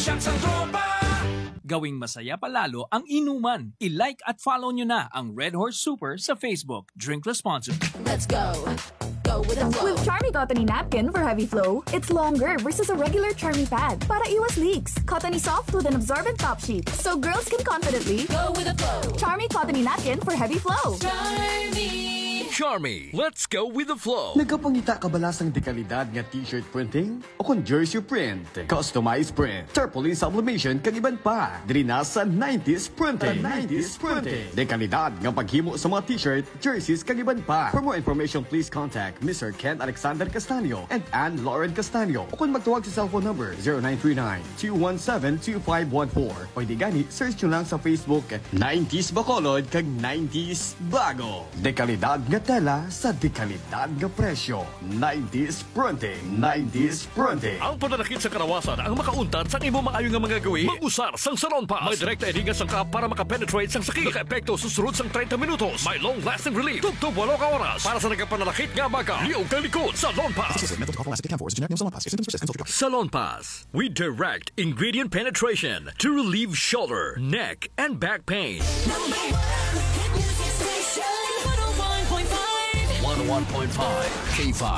siyang tropa. Gawing masaya palalo ang inuman. I-like at follow nyo na ang Red Horse Super sa Facebook. Drink responsibly. Let's go. Go with the flow. With Charmy Cottony Napkin for heavy flow, it's longer versus a regular Charmy pad para iwas leaks. Cottony soft with an absorbent top sheet, so girls can confidently Go with the flow. Charmy Cottony Napkin for heavy flow. Charmy, let's go with the flow. Nagapangita ka bala sang dekalidad nga t-shirt printing? O kung jersey print, customized print, tarpaulin sublimation kag iban pa. Diri na sa 90s Printing. 90s Printing. Dekalidad nga paghimo sa mga t-shirt, jerseys kag iban pa. For more information, please contact Mr. Ken Alexander Castaño and Ann Lauren Castaño. O kung magtuwag sa cellphone number 0939-217-2514. O hindi gani, search nyo lang sa Facebook 90s Bacolod kag 90s Bago. Dekalidad nga tela sa dekalidad nga presyo. 90s Printing. 90s Printing. Ang pananakit sa karawasan ang makauntad sa imo maayo nga mga gawi. Mag-usar sang Salon Pass. May direkta edinga sang ka para makapenetrate sang sakit. Naka-epekto susunod sang 30 minutos. May long-lasting relief. Tugtog 8 ka oras. Para sa nagapananakit nga baga. Liog kang likod. Salon Pass. Salon Pass. We direct ingredient penetration to relieve shoulder, neck, and back pain. Number 1 hit music station 101.5 101.5 K5.